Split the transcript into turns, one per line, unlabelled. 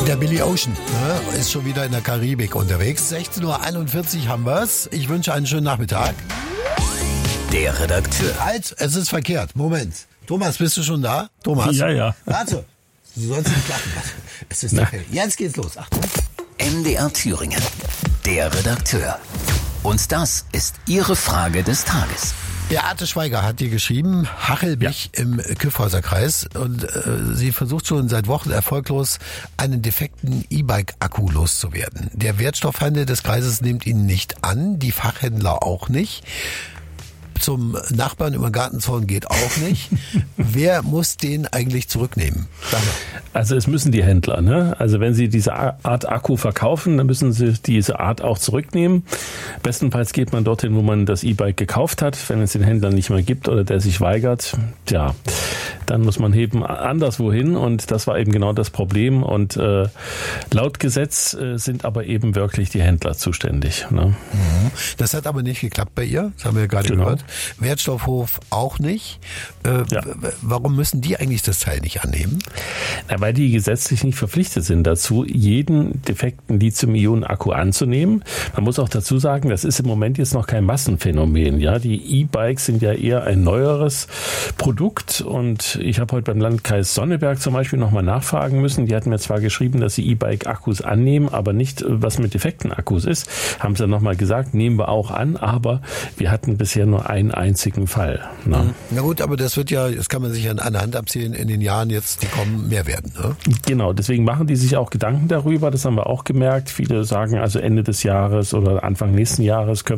Der Billy Ocean ist schon wieder in der Karibik unterwegs. 16:41 Uhr haben wir's. Ich wünsche einen schönen Nachmittag.
Der Redakteur.
Halt, es ist verkehrt. Moment. Thomas, bist du schon da? Thomas?
Ja.
Warte. Du sollst nicht lachen. Es ist der Fall. Jetzt geht's los. Achtung.
MDR Thüringen. Der Redakteur. Und das ist Ihre Frage des Tages.
Beate Schweiger hat dir geschrieben, Hachelbich im Kyffhäuserkreis, und sie versucht schon seit Wochen erfolglos, einen defekten E-Bike-Akku loszuwerden. Der Wertstoffhandel des Kreises nimmt ihn nicht an, die Fachhändler auch nicht. Zum Nachbarn über den Gartenzaun geht auch nicht. Wer muss den eigentlich zurücknehmen?
Also es müssen die Händler, ne? Also wenn sie diese Art Akku verkaufen, dann müssen sie diese Art auch zurücknehmen. Bestenfalls geht man dorthin, wo man das E-Bike gekauft hat. Wenn es den Händler nicht mehr gibt oder der sich weigert, ja, dann muss man eben anderswo hin. Und das war eben genau das Problem. Und laut Gesetz sind aber eben wirklich die Händler zuständig, ne?
Das hat aber nicht geklappt bei ihr, das haben wir gerade gehört. Wertstoffhof auch nicht. Warum müssen die eigentlich das Teil nicht annehmen?
Na, weil die gesetzlich nicht verpflichtet sind dazu, jeden defekten Lithium-Ionen-Akku anzunehmen. Man muss auch dazu sagen, das ist im Moment jetzt noch kein Massenphänomen. Ja, die E-Bikes sind ja eher ein neueres Produkt. Und ich habe heute beim Landkreis Sonneberg zum Beispiel nochmal nachfragen müssen. Die hatten mir zwar geschrieben, dass sie E-Bike-Akkus annehmen, aber nicht, was mit defekten Akkus ist. Haben sie dann nochmal gesagt, nehmen wir auch an, aber wir hatten bisher nur einen einzigen Fall. Ne?
Na gut, aber das kann man sich an einer Hand abzählen, in den Jahren jetzt, die kommen, mehr werden. Ne?
Genau, deswegen machen die sich auch Gedanken darüber, das haben wir auch gemerkt. Viele sagen also Ende des Jahres oder Anfang nächsten Jahres können